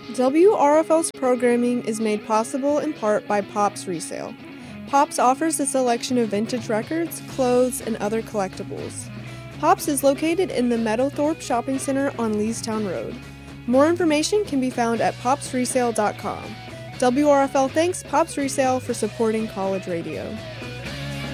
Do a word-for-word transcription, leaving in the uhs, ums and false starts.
W R F L's programming is made possible in part by Pops Resale. Pops offers a selection of vintage records, clothes, and other collectibles. Pops is located in the Meadowthorpe Shopping Center on Leestown Road. More information can be found at pops resale dot com. W R F L thanks Pops Resale for supporting college radio.